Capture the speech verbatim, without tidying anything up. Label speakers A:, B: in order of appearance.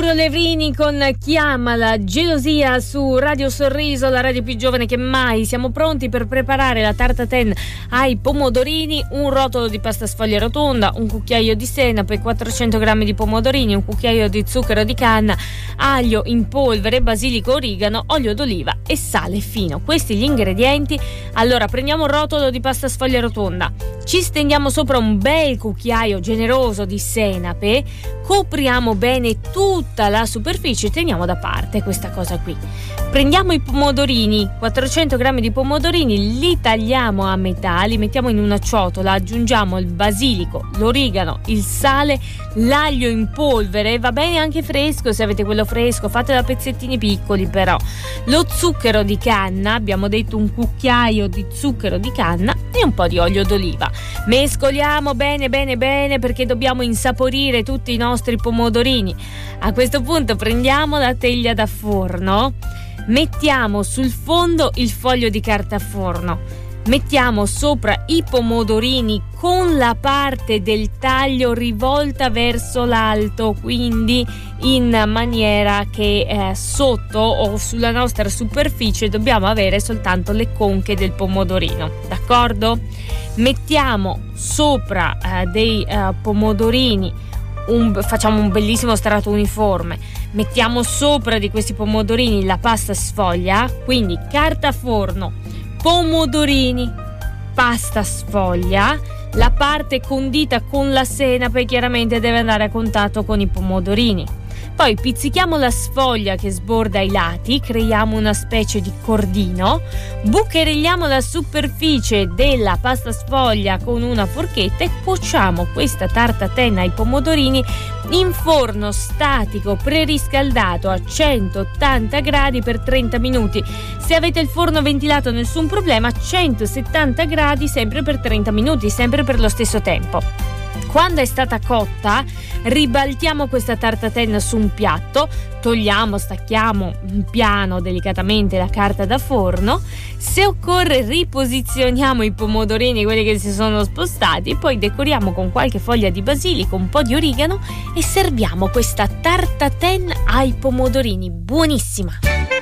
A: Mauro Levrini con Chiama la gelosia su Radio Sorriso, la radio più giovane che mai. Siamo pronti per preparare la tartaten ai pomodorini: un rotolo di pasta sfoglia rotonda, un cucchiaio di senape, quattrocento grammi di pomodorini, un cucchiaio di zucchero di canna, aglio in polvere, basilico, origano, olio d'oliva e sale fino. Questi gli ingredienti. Allora prendiamo un rotolo di pasta sfoglia rotonda, ci stendiamo sopra un bel cucchiaio generoso di senape, copriamo bene tutta la superficie e teniamo da parte questa cosa qui. Prendiamo i pomodorini, quattrocento grammi di pomodorini, li tagliamo a metà, li mettiamo in una ciotola, aggiungiamo il basilico, l'origano, il sale, l'aglio in polvere, va bene anche fresco se avete quello fresco, fatelo a pezzettini piccoli però, lo zucchero di canna, abbiamo detto un cucchiaio di zucchero di canna e un po' di olio d'oliva. Mescoliamo bene bene bene perché dobbiamo insaporire tutti i nostri pomodorini. A questo punto prendiamo la teglia da forno, mettiamo sul fondo il foglio di carta forno, mettiamo sopra i pomodorini con la parte del taglio rivolta verso l'alto, quindi in maniera che eh, sotto o sulla nostra superficie dobbiamo avere soltanto le conche del pomodorino, d'accordo? Mettiamo sopra eh, dei eh, pomodorini, un, facciamo un bellissimo strato uniforme, mettiamo sopra di questi pomodorini la pasta sfoglia, quindi carta forno, pomodorini, pasta sfoglia, la parte condita con la senape chiaramente deve andare a contatto con i pomodorini. Poi pizzichiamo la sfoglia che sborda ai lati, creiamo una specie di cordino, bucheregliamo la superficie della pasta sfoglia con una forchetta e cuociamo questa tartaten ai pomodorini in forno statico preriscaldato a centottanta gradi per trenta minuti. Se avete il forno ventilato nessun problema, centosettanta gradi sempre per trenta minuti, sempre per lo stesso tempo. Quando è stata cotta, ribaltiamo questa tartaten su un piatto, togliamo, stacchiamo piano delicatamente la carta da forno, se occorre riposizioniamo i pomodorini, quelli che si sono spostati, poi decoriamo con qualche foglia di basilico, un po' di origano e serviamo questa tartaten ai pomodorini, buonissima!